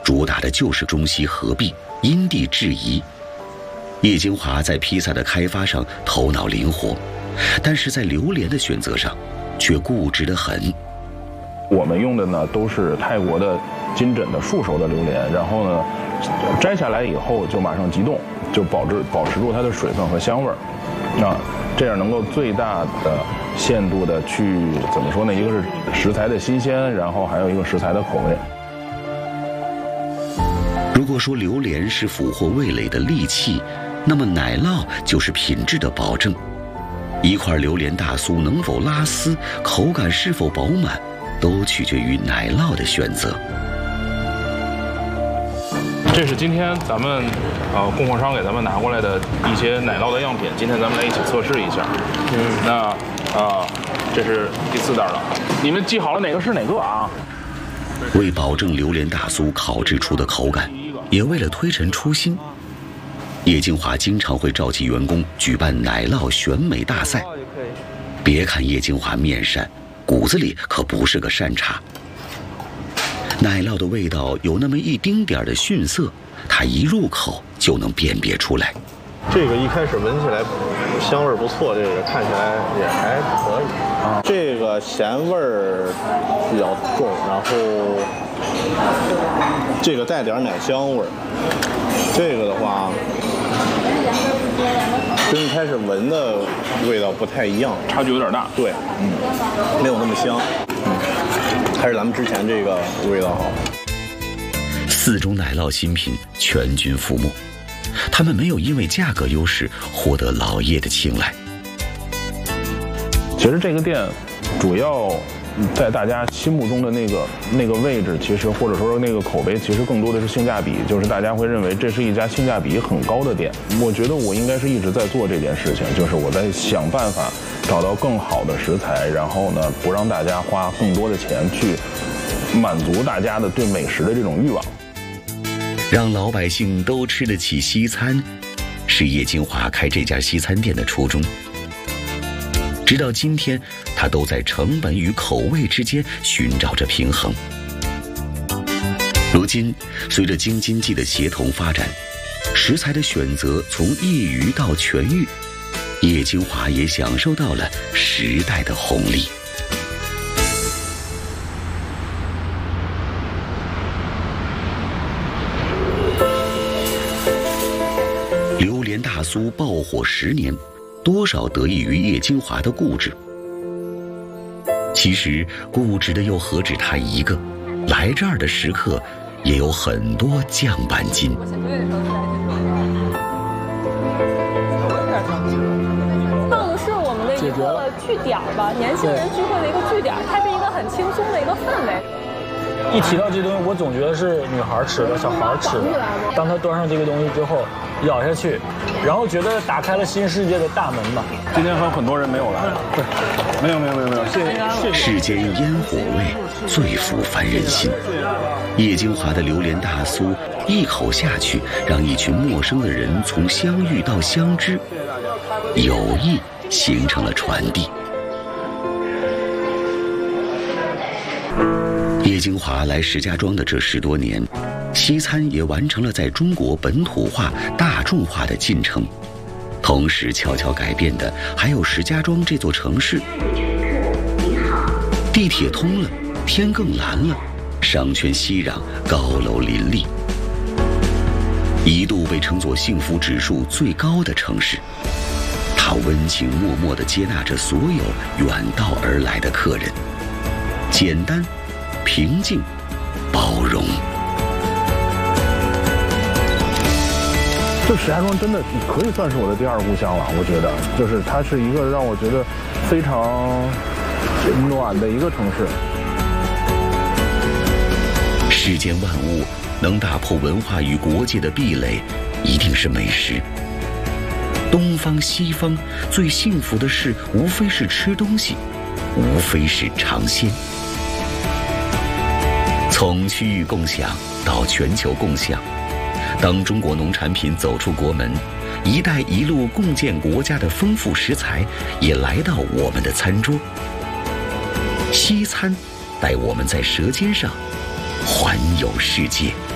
主打的就是中西合璧，因地制宜。叶金华在披萨的开发上头脑灵活，但是在榴莲的选择上却固执得很。 我们用的呢都是泰国的金枕的树熟的榴莲，然后呢摘下来以后就马上急冻，就保持住它的水分和香味儿，这样能够最大的限度的去怎么说呢？一个是食材的新鲜，然后还有一个食材的口味。 如果说榴莲是俘获味蕾的利器，那么奶酪就是品质的保证。一块榴莲大酥能否拉丝，口感是否饱满，都取决于奶酪的选择。 这是今天咱们供货商给咱们拿过来的一些奶酪的样品，今天咱们来一起测试一下。那这是第4袋了，你们记好了哪个是哪个啊？ 为保证榴莲大酥烤制出的口感，也为了推陈出新，叶金华经常会召集员工举办奶酪选美大赛。别看叶金华面善，骨子里可不是个善茬。奶酪的味道有那么一丁点的逊色，他一入口就能辨别出来。 这个一开始闻起来香味不错，这个看起来也还可以啊。这个咸味儿比较重，然后这个带点奶香味儿。这个的话，跟一开始闻的味道不太一样， 差距有点大。 对，没有那么香。还是咱们之前这个味道好。 4种奶酪新品全军覆没，他们没有因为价格优势获得老叶的青睐。 其实这个店主要在大家心目中的那个位置，其实或者说那个口碑，其实更多的是性价比，就是大家会认为这是一家性价比很高的店。我觉得我应该是一直在做这件事情，就是我在想办法找到更好的食材，然后呢不让大家花更多的钱去满足大家的对美食的这种欲望， 让老百姓都吃得起西餐，是叶金华开这家西餐店的初衷。直到今天，他都在成本与口味之间寻找着平衡。如今，随着京津冀的协同发展，食材的选择从业余到全域，叶金华也享受到了时代的红利。榴莲大酥爆火10年，多少得益于叶金华的固执。其实固执的又何止他一个，来这儿的食客也有很多酱板筋。 放的是我们的一个据点吧，年轻人聚会的一个据点，它是一个很轻松的一个氛围。 一提到这东西，我总觉得是女孩吃的，小孩吃的。当他端上这个东西之后，咬下去，然后觉得打开了新世界的大门吧。 今天还有很多人没有来，对，没有，谢谢。 世间烟火味，最抚凡人心。叶金华的榴莲大酥一口下去，让一群陌生的人从相遇到相知，友谊形成了传递。叶金华来石家庄的这10多年，西餐也完成了在中国本土化、大众化的进程。同时悄悄改变的还有石家庄这座城市。地铁通了，天更蓝了，商圈熙攘，高楼林立，一度被称作幸福指数最高的城市。它温情脉脉地接纳着所有远道而来的客人，简单、平静、包容。 就石家庄真的可以算是我的第2故乡了，我觉得，就是它是一个让我觉得非常暖的一个城市。 世间万物能打破文化与国界的壁垒，一定是美食。东方西方最幸福的事，无非是吃东西，无非是尝鲜。从区域共享到全球共享，当中国农产品走出国门，一带一路共建国家的丰富食材也来到我们的餐桌。西餐带我们在舌尖上环游世界。